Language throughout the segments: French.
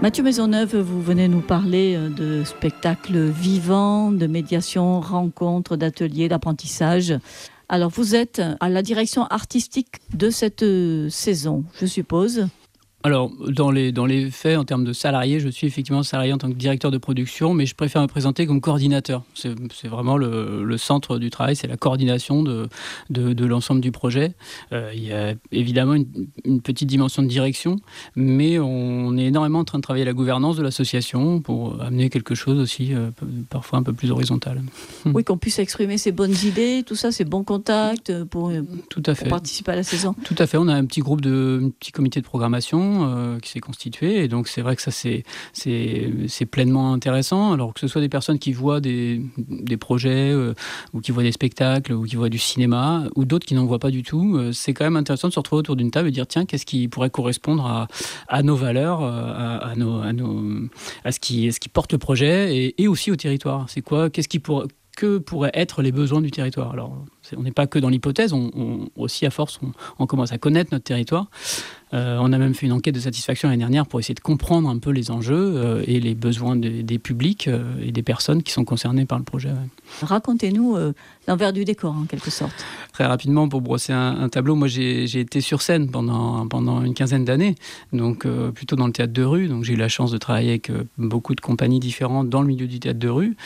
Mathieu Maisonneuve, vous venez nous parler de spectacles vivants, de médiation, rencontres, d'ateliers, d'apprentissage. Alors, vous êtes à la direction artistique de cette saison, je suppose. Alors, dans les faits, en termes de salarié, je suis effectivement salarié en tant que directeur de production, mais je préfère me présenter comme coordinateur. C'est vraiment le centre du travail, c'est la coordination de l'ensemble du projet. Il y a évidemment une petite dimension de direction, mais on est énormément en train de travailler la gouvernance de l'association pour amener quelque chose aussi, parfois un peu plus horizontal. Oui, qu'on puisse exprimer ses bonnes idées, tout ça, ses bons contacts pour participer à la saison. Tout à fait, on a un petit comité de programmation qui s'est constitué, et donc c'est vrai que ça c'est pleinement intéressant, alors que ce soit des personnes qui voient des projets ou qui voient des spectacles ou qui voient du cinéma, ou d'autres qui n'en voient pas du tout, c'est quand même intéressant de se retrouver autour d'une table et dire tiens, qu'est-ce qui pourrait correspondre à nos valeurs, à ce qui porte le projet, et aussi au territoire. C'est quoi, que pourraient être les besoins du territoire. Alors, on n'est pas que dans l'hypothèse, on aussi à force, on commence à connaître notre territoire. On a même fait une enquête de satisfaction l'année dernière pour essayer de comprendre un peu les enjeux et les besoins des publics et des personnes qui sont concernées par le projet. Ouais. Racontez-nous l'envers du décor, en quelque sorte. Très rapidement, pour brosser un tableau, moi j'ai été sur scène pendant une quinzaine d'années, donc plutôt dans le théâtre de rue. Donc j'ai eu la chance de travailler avec beaucoup de compagnies différentes dans le milieu du théâtre de rue.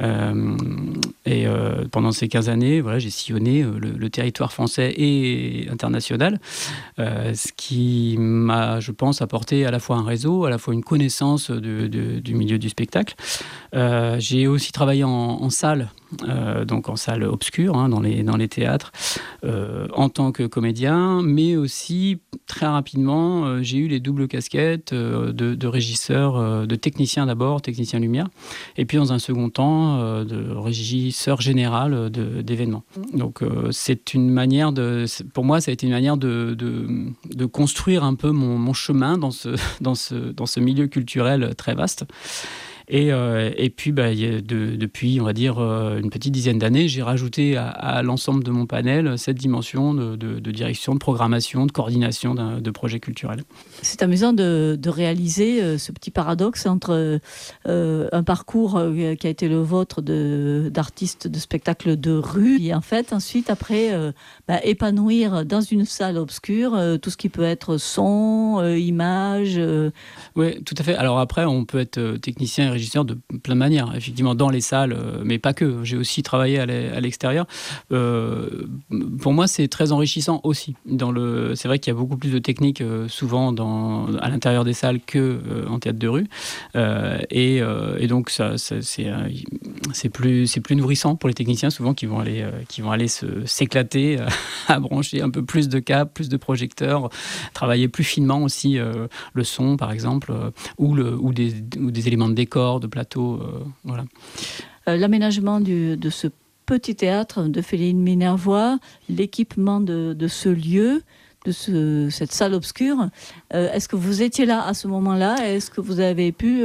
Pendant ces 15 années, voilà, j'ai sillonné le territoire français et international, ce qui m'a, je pense, apporté à la fois un réseau, à la fois une connaissance du milieu du spectacle. J'ai aussi travaillé en salle, donc en salle obscure, dans les théâtres, en tant que comédien, mais aussi très rapidement, j'ai eu les doubles casquettes de régisseur, de technicien d'abord, technicien lumière, et puis dans un second temps, de régisseur général d'événements. Donc c'est une manière pour moi, ça a été une manière de construire un peu mon chemin dans ce milieu culturel très vaste. Et puis, depuis, on va dire, une petite dizaine d'années, j'ai rajouté à l'ensemble de mon panel cette dimension de direction, de programmation, de coordination de projets culturels. C'est amusant de réaliser ce petit paradoxe entre un parcours qui a été le vôtre d'artiste de spectacle de rue, et en fait, ensuite, après, épanouir dans une salle obscure tout ce qui peut être son, image. Oui, tout à fait. Alors après, on peut être technicien et régisseur de plein de manières, effectivement, dans les salles, mais pas que. J'ai aussi travaillé à l'extérieur. Pour moi, c'est très enrichissant aussi. C'est vrai qu'il y a beaucoup plus de techniques souvent à l'intérieur des salles qu'en théâtre de rue. Et donc, c'est plus nourrissant pour les techniciens, souvent, qui vont aller s'éclater à brancher un peu plus de câbles, plus de projecteurs, travailler plus finement aussi le son, par exemple, ou des éléments de décor, de plateau, voilà. L'aménagement de ce petit théâtre de Féline Minervois, l'équipement de ce lieu, de cette salle obscure, est-ce que vous étiez là à ce moment-là? Est-ce que vous avez pu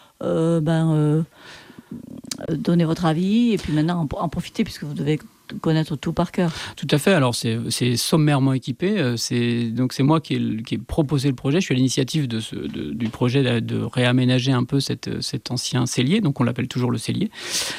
donner votre avis et puis maintenant en profiter puisque vous devez connaître tout par cœur? Tout à fait. Alors, c'est sommairement équipé. C'est moi qui ai proposé le projet. Je suis à l'initiative du projet de réaménager un peu cet ancien cellier. Donc, on l'appelle toujours le cellier.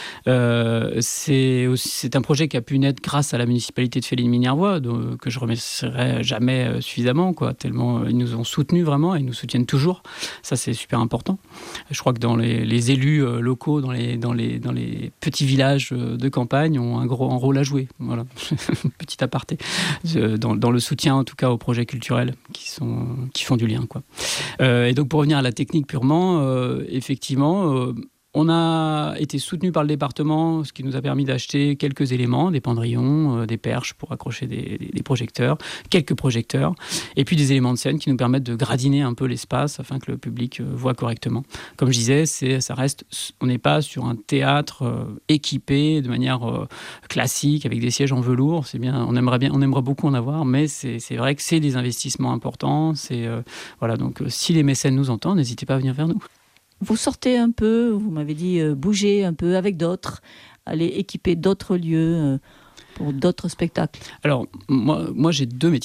C'est un projet qui a pu naître grâce à la municipalité de Féline-Minervois, que je remercierai jamais suffisamment, tellement ils nous ont soutenus vraiment et ils nous soutiennent toujours. Ça, c'est super important. Je crois que dans les élus locaux, dans les petits villages de campagne, ont un rôle à jouer. Voilà, petit aparté, dans le soutien en tout cas aux projets culturels qui font du lien, quoi. Et donc pour revenir à la technique purement, effectivement, on a été soutenu par le département, ce qui nous a permis d'acheter quelques éléments, des pendrillons, des perches pour accrocher des projecteurs, quelques projecteurs, et puis des éléments de scène qui nous permettent de gradiner un peu l'espace afin que le public voit correctement. Comme je disais, on n'est pas sur un théâtre équipé de manière classique avec des sièges en velours. C'est bien, on aimerait beaucoup en avoir, mais c'est vrai que c'est des investissements importants. Voilà, donc si les mécènes nous entendent, n'hésitez pas à venir vers nous. Vous sortez un peu, vous m'avez dit bouger un peu avec d'autres, aller équiper d'autres lieux pour d'autres spectacles. Alors, moi j'ai deux métiers.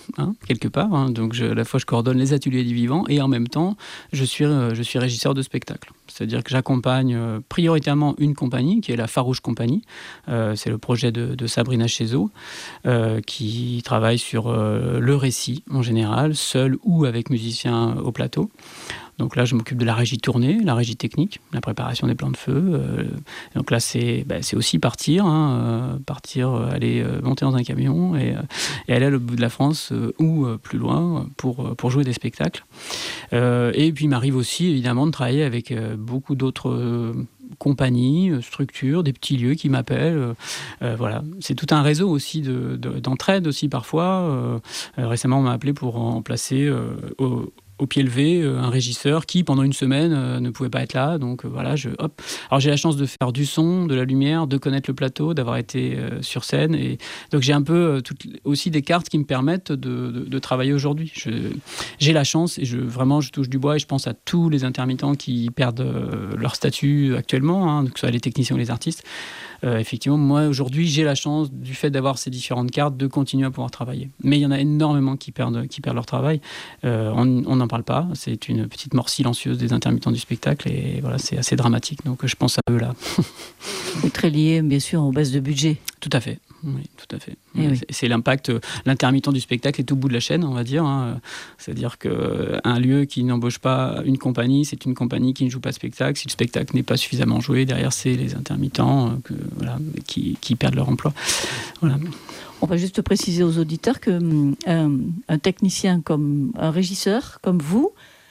quelque part. Donc à la fois je coordonne les ateliers du vivant et en même temps je suis régisseur de spectacle. C'est-à-dire que j'accompagne prioritairement une compagnie qui est la Farouche Compagnie. C'est le projet de Sabrina Chezo qui travaille sur le récit en général, seul ou avec musiciens au plateau. Donc là, je m'occupe de la régie tournée, la régie technique, la préparation des plans de feu. Donc là, c'est aussi partir, aller monter dans un camion et aller à l'autre bout de la France ou plus loin pour jouer des spectacles. Et puis, il m'arrive aussi, évidemment, de travailler avec beaucoup d'autres compagnies, structures, des petits lieux qui m'appellent. Voilà. C'est tout un réseau aussi d'entraide aussi parfois. Récemment, on m'a appelé pour remplacer au pied levé, un régisseur qui, pendant une semaine, ne pouvait pas être là. Donc voilà, Alors j'ai la chance de faire du son, de la lumière, de connaître le plateau, d'avoir été sur scène. Et donc j'ai un peu aussi des cartes qui me permettent de travailler aujourd'hui. J'ai la chance, et je touche du bois, et je pense à tous les intermittents qui perdent leur statut actuellement, que ce soit les techniciens ou les artistes. Effectivement, moi, aujourd'hui, j'ai la chance, du fait d'avoir ces différentes cartes, de continuer à pouvoir travailler. Mais il y en a énormément qui perdent leur travail. On n'en parle pas. C'est une petite mort silencieuse des intermittents du spectacle. Et voilà, c'est assez dramatique. Donc, je pense à eux, là. Ou très lié, bien sûr, aux baisses de budget. Tout à fait. Oui, tout à fait. Oui. C'est l'impact. L'intermittent du spectacle est au bout de la chaîne, on va dire. C'est-à-dire qu'un lieu qui n'embauche pas une compagnie, c'est une compagnie qui ne joue pas de spectacle. Si le spectacle n'est pas suffisamment joué, derrière, c'est les intermittents qui perdent leur emploi. Voilà. On va juste préciser aux auditeurs qu'un technicien, comme un régisseur, comme vous,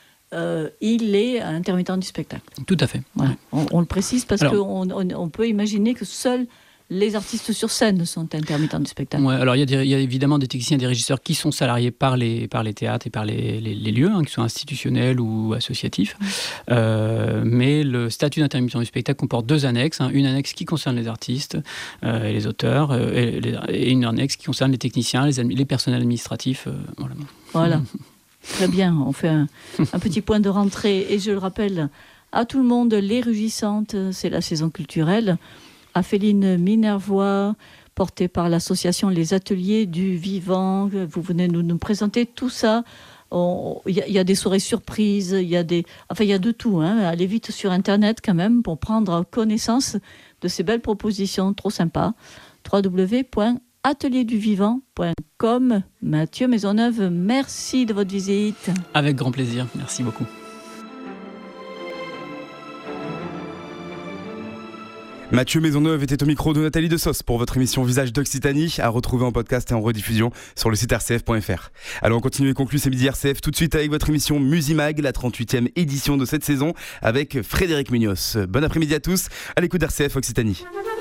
il est un intermittent du spectacle. Tout à fait. Voilà. On le précise parce qu'on peut imaginer que seuls les artistes sur scène sont intermittents du spectacle. Ouais, alors il y a évidemment des techniciens et des régisseurs qui sont salariés par les théâtres et par les lieux, qui sont institutionnels ou associatifs. Mais le statut d'intermittent du spectacle comporte 2 annexes. Une annexe qui concerne les artistes et les auteurs, et une annexe qui concerne les techniciens, les personnels administratifs. Voilà. Très bien, on fait un petit point de rentrée. Et je le rappelle à tout le monde, Les Rugissantes, c'est la saison culturelle. Apheline Minervois, portée par l'association Les Ateliers du Vivant. Vous venez nous présenter tout ça. Il y a des soirées surprises, il y a de tout. Allez vite sur Internet quand même pour prendre connaissance de ces belles propositions trop sympas. www.atelierDuVivant.com. Mathieu Maisonneuve, merci de votre visite. Avec grand plaisir, merci beaucoup. Mathieu Maisonneuve était au micro de Nathalie Dessos pour votre émission Visage d'Occitanie, à retrouver en podcast et en rediffusion sur le site rcf.fr. Alors on continue et conclut ces midis RCF tout de suite avec votre émission Musimag, la 38e édition de cette saison avec Frédéric Munoz. Bon après-midi à tous, à l'écoute d'RCF Occitanie.